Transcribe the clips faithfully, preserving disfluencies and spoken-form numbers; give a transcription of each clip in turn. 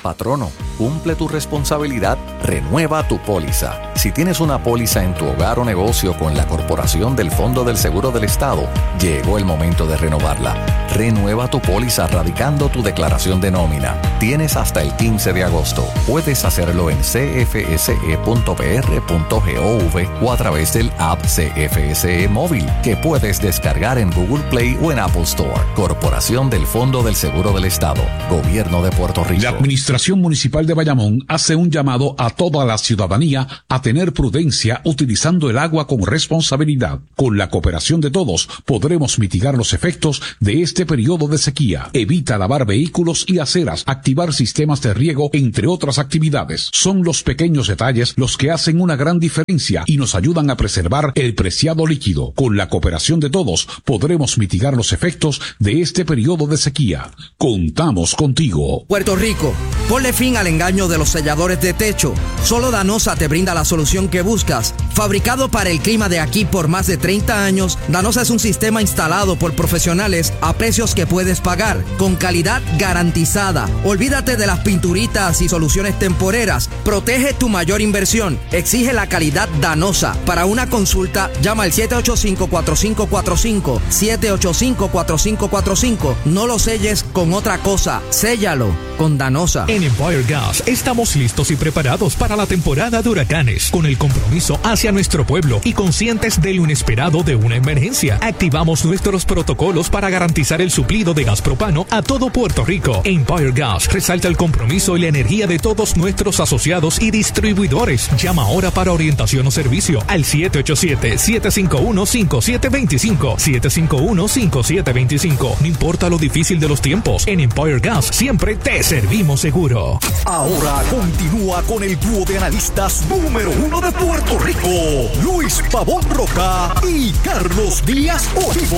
Patrono, cumple tu responsabilidad, renueva tu póliza. Si tienes una póliza en tu hogar o negocio con la Corporación del Fondo del Seguro del Estado, llegó el momento de renovarla. Renueva tu póliza radicando tu declaración de nómina. Tienes hasta el quince de agosto. Puedes hacerlo en c f s e punto p r punto gov o a través del app C F S E Móvil, que puedes descargar en Google Play o en Apple Store. Corporación del Fondo del Seguro del Estado. Gobierno de Puerto Rico. La Administración Municipal de Bayamón hace un llamado a toda la ciudadanía a tener prudencia utilizando el agua con responsabilidad. Con la cooperación de todos, podremos mitigar los efectos de este periodo de sequía. Evita lavar vehículos y aceras, activar sistemas de riego, entre otras actividades. Son los pequeños detalles los que hacen una gran diferencia y nos ayudan a preservar el preciado líquido. Con la cooperación de todos, podremos mitigar los efectos de este periodo de sequía. Contamos contigo. Puerto Rico, ponle fin al engaño de los selladores de techo. Solo Danosa te brinda la solución que buscas. Fabricado para el clima de aquí por más de treinta años, Danosa es un sistema instalado por profesionales a precios que puedes pagar, con calidad garantizada. Olvídate de las pinturitas y soluciones temporeras. Protege tu mayor inversión. Exige la calidad Danosa. Para una consulta, llama al siete ocho cinco, cuatro cinco cuatro cinco, siete ocho cinco, cuatro cinco cuatro cinco. No lo selles con otra cosa. Séllalo con Danosa. En Empire Gas estamos listos y preparados para la temporada de huracanes, con el compromiso hacia nuestro pueblo y conscientes de lo inesperado de una emergencia. Activamos nuestros protocolos para garantizar el suplido de gas propano a todo Puerto Rico. Empire Gas resalta el compromiso y la energía de todos nuestros asociados y distribuidores. Llama ahora para orientación o servicio al siete ocho siete, siete cinco uno, cinco siete dos cinco, siete cinco uno, cinco siete dos cinco. No importa lo difícil de los tiempos, en Empire Gas siempre te servimos seguro. Ahora continúa con el dúo de analistas número uno de Puerto Rico, Luis Pavón Roca y Carlos Díaz Olivo,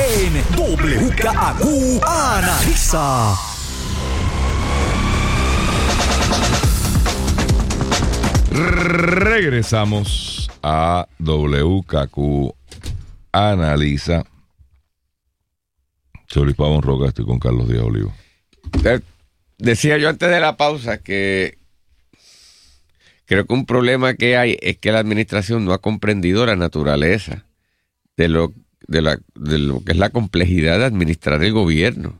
en W K A Q Analiza. Regresamos a W K A Q Analiza. Soy Luis Pavón Roca, estoy con Carlos Díaz Olivo. Decía yo antes de la pausa que creo que un problema que hay es que la administración no ha comprendido la naturaleza de lo, de la, de lo que es la complejidad de administrar el gobierno.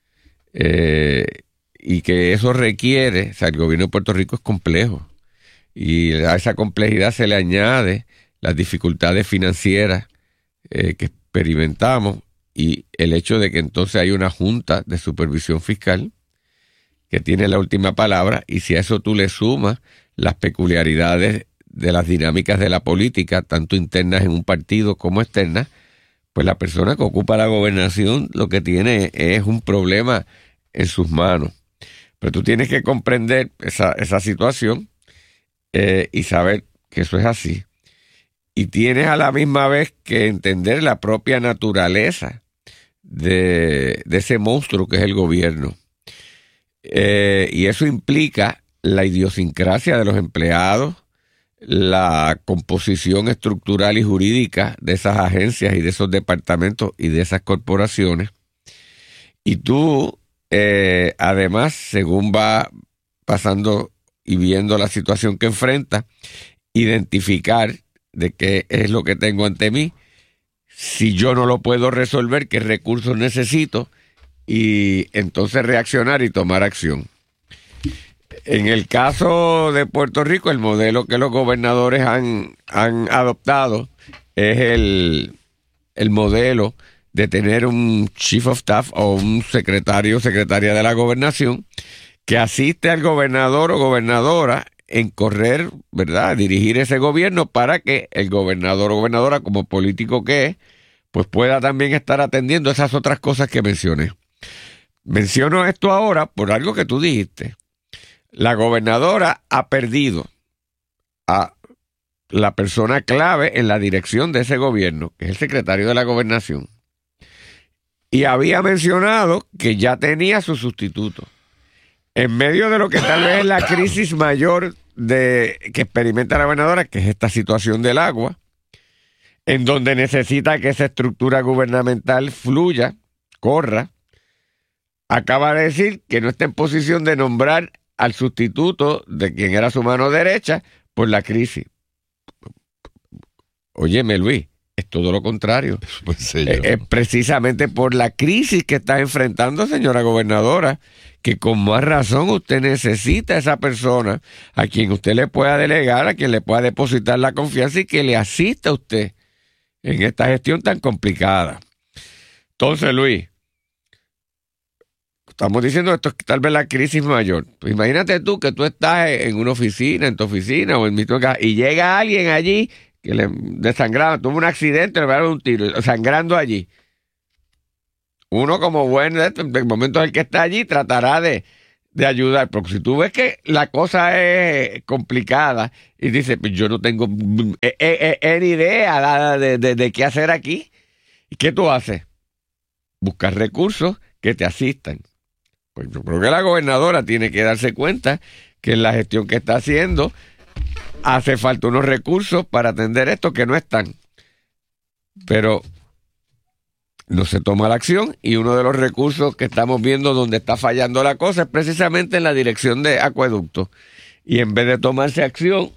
Eh, y que eso requiere, o sea, el gobierno de Puerto Rico es complejo. Y a esa complejidad se le añade las dificultades financieras eh, que experimentamos y el hecho de que entonces hay una junta de supervisión fiscal que tiene la última palabra, y si a eso tú le sumas las peculiaridades de las dinámicas de la política, tanto internas en un partido como externas, pues la persona que ocupa la gobernación lo que tiene es un problema en sus manos. Pero tú tienes que comprender esa, esa situación eh, y saber que eso es así. Y tienes a la misma vez que entender la propia naturaleza de, de ese monstruo que es el gobierno. Eh, y eso implica la idiosincrasia de los empleados, la composición estructural y jurídica de esas agencias y de esos departamentos y de esas corporaciones. Y tú, eh, además, según va pasando y viendo la situación que enfrenta, identificar de qué es lo que tengo ante mí, si yo no lo puedo resolver, qué recursos necesito, y entonces reaccionar y tomar acción. En el caso de Puerto Rico, el modelo que los gobernadores han, han adoptado es el, el modelo de tener un chief of staff o un secretario o secretaria de la gobernación que asiste al gobernador o gobernadora en correr, ¿verdad?, dirigir ese gobierno para que el gobernador o gobernadora, como político que es, pues pueda también estar atendiendo esas otras cosas que mencioné. Menciono esto ahora por algo que tú dijiste. La gobernadora ha perdido a la persona clave en la dirección de ese gobierno, que es el secretario de la gobernación. Y había mencionado que ya tenía su sustituto. En medio de lo que tal vez es la crisis mayor de, que experimenta la gobernadora, que es esta situación del agua, en donde necesita que esa estructura gubernamental fluya, corra, acaba de decir que no está en posición de nombrar al sustituto de quien era su mano derecha por la crisis. Óyeme, Luis, es todo lo contrario. Pues es, es precisamente por la crisis que está enfrentando, señora gobernadora, que con más razón usted necesita a esa persona a quien usted le pueda delegar, a quien le pueda depositar la confianza y que le asista a usted en esta gestión tan complicada. Entonces, Luis, estamos diciendo esto es tal vez la crisis mayor. Pues imagínate tú que tú estás en una oficina, en tu oficina o en mi casa, y llega alguien allí que le desangraba, tuvo un accidente, le dieron un tiro, sangrando allí. Uno como bueno, en el momento en el que está allí, tratará de, de ayudar. Porque si tú ves que la cosa es complicada y dices, pues yo no tengo ni eh, eh, eh, idea de, de, de qué hacer aquí, ¿y qué tú haces? Buscar recursos que te asistan. Pues yo creo que la gobernadora tiene que darse cuenta que en la gestión que está haciendo hace falta unos recursos para atender esto que no están. Pero no se toma la acción y uno de los recursos que estamos viendo donde está fallando la cosa es precisamente en la dirección de acueductos. Y en vez de tomarse acción,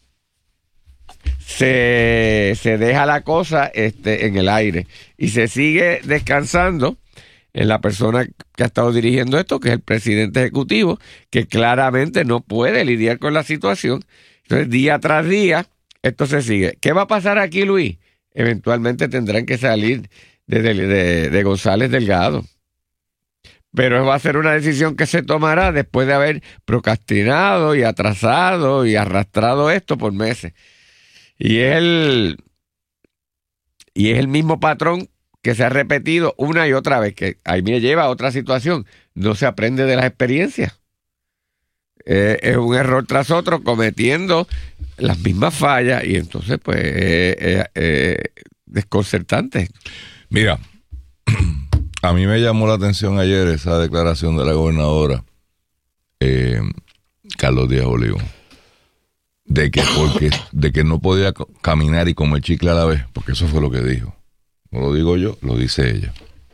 se, se deja la cosa este, en el aire y se sigue descansando en la persona que ha estado dirigiendo esto, que es el presidente ejecutivo, que claramente no puede lidiar con la situación. Entonces, día tras día, esto se sigue. ¿Qué va a pasar aquí, Luis? Eventualmente tendrán que salir de, de, de, de González Delgado. Pero va a ser una decisión que se tomará después de haber procrastinado y atrasado y arrastrado esto por meses. Y es el, y es el mismo patrón que se ha repetido una y otra vez, que ahí me lleva a otra situación. No se aprende de las experiencias. Eh, es un error tras otro, cometiendo las mismas fallas, y entonces, pues, eh, eh, eh, desconcertante. Mira, a mí me llamó la atención ayer esa declaración de la gobernadora eh, Carlos Díaz Olivo, de que porque de que no podía caminar y comer chicle a la vez, porque eso fue lo que dijo. No lo digo yo, lo dice ella.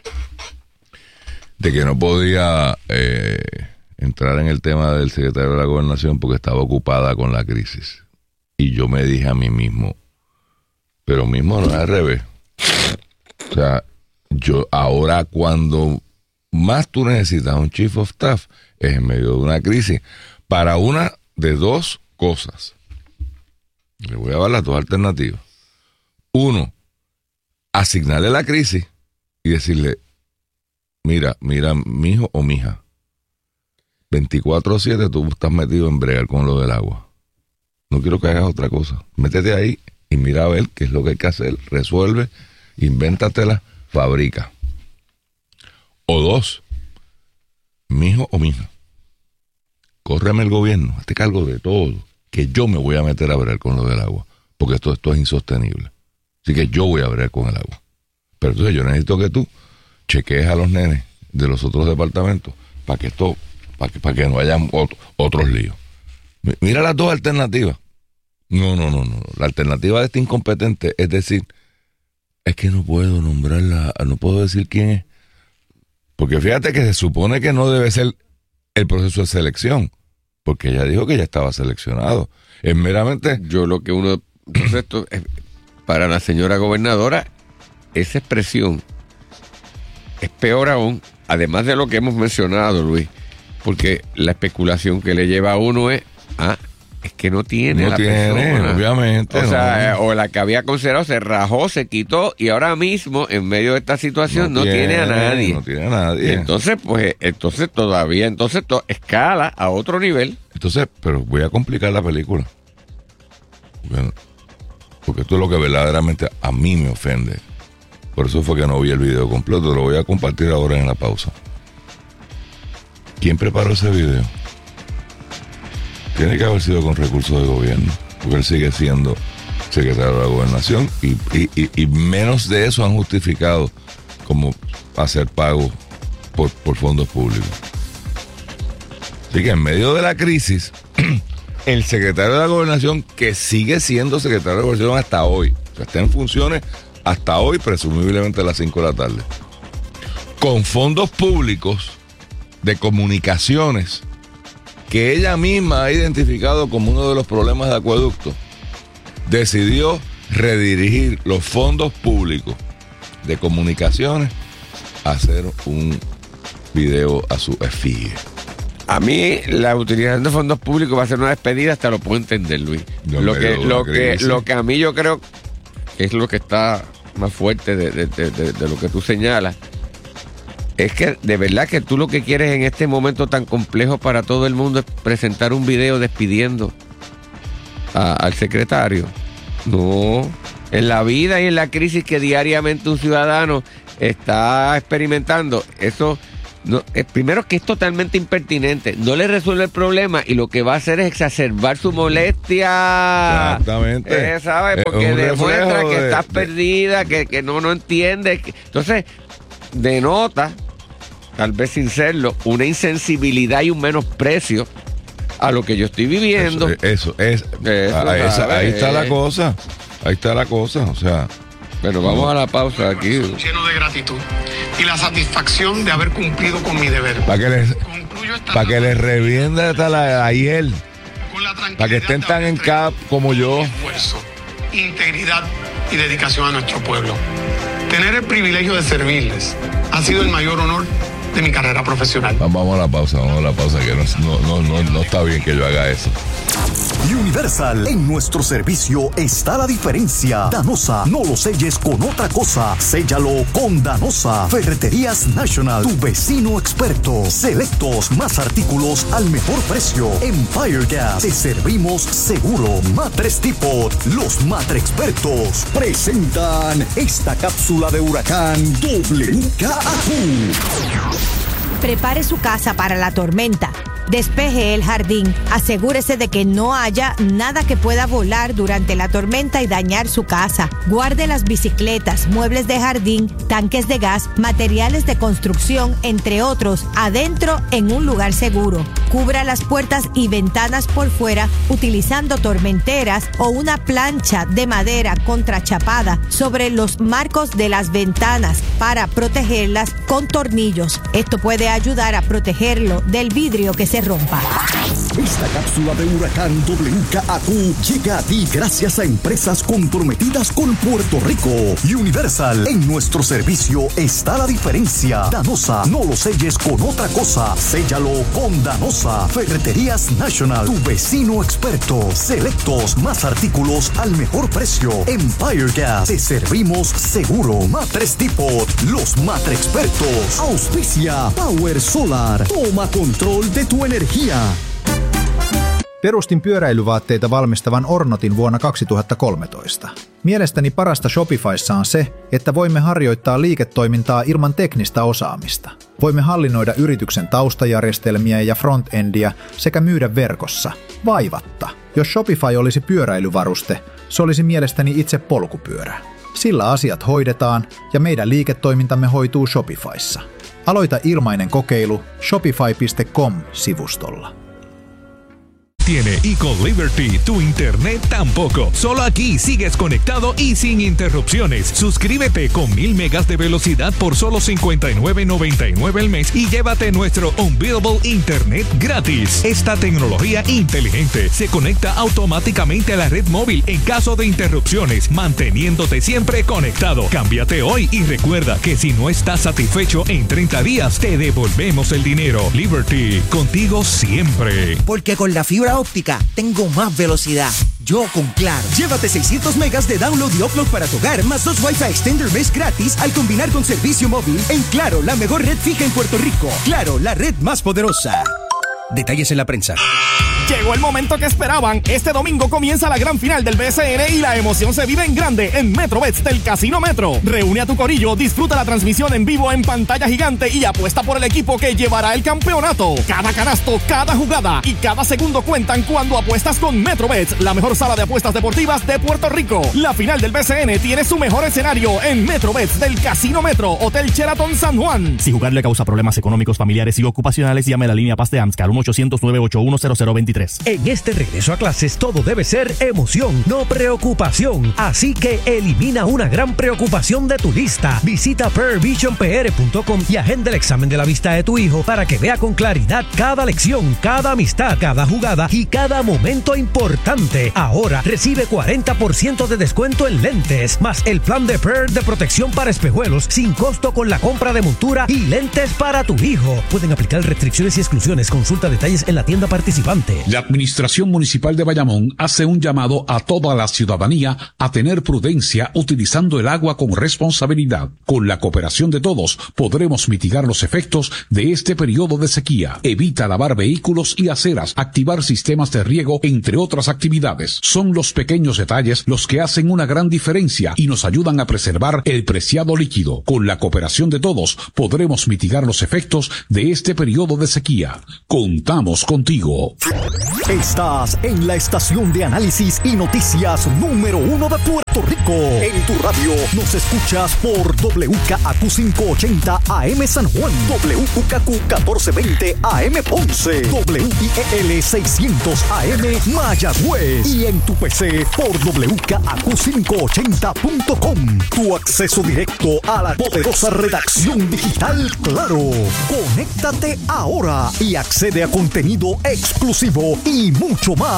De que no podía eh, entrar en el tema del secretario de la Gobernación porque estaba ocupada con la crisis. Y yo me dije a mí mismo, pero mismo no es al revés. O sea, yo ahora cuando más tú necesitas un chief of staff es en medio de una crisis para una de dos cosas. Le voy a dar las dos alternativas. Uno, asignarle la crisis y decirle, mira, mira, mijo o mija, veinticuatro siete tú estás metido en bregar con lo del agua. No quiero que hagas otra cosa. Métete ahí y mira a ver qué es lo que hay que hacer. Resuelve, invéntatela, fabrica. O dos, mijo o mija, córreme el gobierno, hazte cargo de todo, que yo me voy a meter a bregar con lo del agua, porque esto, esto es insostenible. Así que yo voy a bregar con el agua. Pero entonces yo necesito que tú chequees a los nenes de los otros departamentos para que esto, para que, para que no haya otro, otros líos. Mira las dos alternativas. No, no, no, no. La alternativa de este incompetente es decir, es que no puedo nombrarla, no puedo decir quién es. Porque fíjate que se supone que no debe ser el proceso de selección, porque ella dijo que ya estaba seleccionado. Es meramente... Yo lo que uno... Entonces esto es, para la señora gobernadora, esa expresión es peor aún, además de lo que hemos mencionado, Luis, porque la especulación que le lleva a uno es, ah, es que no tiene no la tiene, persona. Obviamente. O no. sea, o la que había considerado se rajó, se quitó, y ahora mismo, en medio de esta situación, no, no tiene, tiene a nadie. No tiene a nadie. Y entonces, pues, entonces todavía, entonces to, escala a otro nivel. Entonces, pero voy a complicar la película. Bueno, porque esto es lo que verdaderamente a mí me ofende. Por eso fue que no vi el video completo. Lo voy a compartir ahora en la pausa. ¿Quién preparó ese video? Tiene que haber sido con recursos de gobierno, porque él sigue siendo secretario de la Gobernación y, y, y, y menos de eso han justificado como hacer pagos por, por fondos públicos. Así que en medio de la crisis, el secretario de la Gobernación, que sigue siendo secretario de la Gobernación hasta hoy, o sea, está en funciones hasta hoy, presumiblemente a las cinco de la tarde, con fondos públicos de comunicaciones que ella misma ha identificado como uno de los problemas de acueducto, decidió redirigir los fondos públicos de comunicaciones a hacer un video a su efigie. A mí la utilización de fondos públicos va a ser una despedida, hasta lo puedo entender, Luis. No lo que lo lo que sí. lo que a mí yo creo que es lo que está más fuerte de, de, de, de, de lo que tú señalas, es que de verdad que tú lo que quieres en este momento tan complejo para todo el mundo es presentar un video despidiendo a, al secretario. No, en la vida y en la crisis que diariamente un ciudadano está experimentando, eso no, eh, primero que es totalmente impertinente, no le resuelve el problema y lo que va a hacer es exacerbar su molestia. Exactamente. Eh, ¿sabes? Porque un demuestra que de, estás de... perdida, que, que no, no entiendes. Entonces, denota, tal vez sin serlo, una insensibilidad y un menosprecio a lo que yo estoy viviendo. Eso, eso es. Eso, a, esa, ahí está la eh. cosa. Ahí está la cosa. O sea. Bueno, vamos a la pausa aquí. Lleno de gratitud y la satisfacción de haber cumplido con mi deber. Para que les, para que les revienda hasta la ayer. Para que estén tan en cap como yo. Esfuerzo, integridad y dedicación a nuestro pueblo. Tener el privilegio de servirles ha sido el mayor honor de mi carrera profesional. Vamos a la pausa, vamos a la pausa, que no, no, no, no está bien que yo haga eso. Universal, en nuestro servicio está la diferencia. Danosa, no lo selles con otra cosa. Séllalo con Danosa. Ferreterías National, tu vecino experto. Selectos, más artículos al mejor precio. Empire Gas, te servimos seguro. Matres Depot, los Matre Expertos presentan esta cápsula de huracán W K A Q. Prepare su casa para la tormenta. Despeje el jardín. Asegúrese de que no haya nada que pueda volar durante la tormenta y dañar su casa. Guarde las bicicletas, muebles de jardín, tanques de gas, materiales de construcción, entre otros, adentro en un lugar seguro. Cubra las puertas y ventanas por fuera utilizando tormenteras o una plancha de madera contrachapada sobre los marcos de las ventanas para protegerlas con tornillos. Esto puede ayudar a protegerlo del vidrio que se rompa. Esta cápsula de huracán W K A Q llega a ti gracias a empresas comprometidas con Puerto Rico. Universal, en nuestro servicio está la diferencia. Danosa, no lo selles con otra cosa. Séllalo con Danosa. Ferreterías National, tu vecino experto. Selectos, más artículos al mejor precio. Empire Gas, te servimos seguro. Matres Depot, los Matre Expertos. Auspicia Power Solar. Toma control de tu energía. Perustin pyöräilyvaatteita valmistavan Ornotin vuonna kaksituhattakolmetoista. Mielestäni parasta Shopifyssa on se, että voimme harjoittaa liiketoimintaa ilman teknistä osaamista. Voimme hallinnoida yrityksen taustajärjestelmiä ja frontendia sekä myydä verkossa, vaivatta. Jos Shopify olisi pyöräilyvaruste, se olisi mielestäni itse polkupyörä. Sillä asiat hoidetaan ja meidän liiketoimintamme hoituu Shopifyssa. Aloita ilmainen kokeilu shopify piste com-sivustolla. Tiene Eco Liberty, tu internet tampoco. Solo aquí sigues conectado y sin interrupciones. Suscríbete con mil megas de velocidad por solo cincuenta y nueve noventa y nueve al mes y llévate nuestro Unbeatable Internet gratis. Esta tecnología inteligente se conecta automáticamente a la red móvil en caso de interrupciones, manteniéndote siempre conectado. Cámbiate hoy y recuerda que si no estás satisfecho en treinta días, te devolvemos el dinero. Liberty, contigo siempre. Porque con la fibra óptica tengo más velocidad. Yo con Claro. Llévate seiscientos megas de download y upload para tu hogar, más dos Wi-Fi Extender Mesh gratis al combinar con servicio móvil en Claro, la mejor red fija en Puerto Rico. Claro, la red más poderosa. Detalles en la prensa. Llegó el momento que esperaban. Este domingo comienza la gran final del B C N y la emoción se vive en grande en MetroBets del Casino Metro. Reúne a tu corillo, disfruta la transmisión en vivo en pantalla gigante y apuesta por el equipo que llevará el campeonato. Cada canasto, cada jugada y cada segundo cuentan cuando apuestas con MetroBets, la mejor sala de apuestas deportivas de Puerto Rico. La final del B C N tiene su mejor escenario en MetroBets del Casino Metro, Hotel Sheraton San Juan. Si jugar le causa problemas económicos, familiares y ocupacionales, llame a la línea Paz de AMSCA al uno ochocientos nueve ocho uno cero cero dos veintitrés. En este regreso a clases todo debe ser emoción, no preocupación. Así que elimina una gran preocupación de tu lista. Visita pear vision p r punto com y agenda el examen de la vista de tu hijo para que vea con claridad cada lección, cada amistad, cada jugada y cada momento importante. Ahora recibe cuarenta por ciento de descuento en lentes, más el plan de Pear de protección para espejuelos sin costo con la compra de montura y lentes para tu hijo. Pueden aplicar restricciones y exclusiones. Consulta detalles en la tienda participante. La Administración Municipal de Bayamón hace un llamado a toda la ciudadanía a tener prudencia utilizando el agua con responsabilidad. Con la cooperación de todos podremos mitigar los efectos de este periodo de sequía. Evita lavar vehículos y aceras, activar sistemas de riego, entre otras actividades. Son los pequeños detalles los que hacen una gran diferencia y nos ayudan a preservar el preciado líquido. Con la cooperación de todos podremos mitigar los efectos de este periodo de sequía. Contamos contigo. Estás en la estación de análisis y noticias número uno de Puerto Rico. En tu radio nos escuchas por W K A Q quinientos ochenta A M San Juan, W K Q catorce veinte A M Ponce, W I E L seiscientos A M Mayagüez y en tu P C por W K A Q quinientos ochenta punto com. Tu acceso directo a la poderosa redacción digital Claro. Conéctate ahora y accede a contenido exclusivo y mucho más